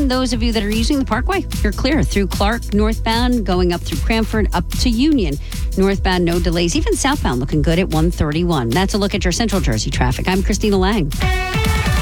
And those of you that are using the Parkway, you're clear through Clark, northbound, going up through Cranford, up to Union. Northbound, no delays. Even southbound looking good at 131. That's a look at your Central Jersey traffic. I'm Christina Lang.